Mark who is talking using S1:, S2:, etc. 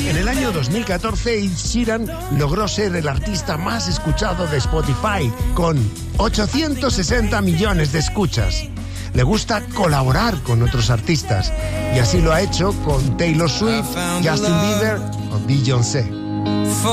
S1: En el año 2014, Ed Sheeran logró ser el artista más escuchado de Spotify, con 860 millones de escuchas. Le gusta colaborar con otros artistas, y así lo ha hecho con Taylor Swift, Justin Bieber o Beyoncé.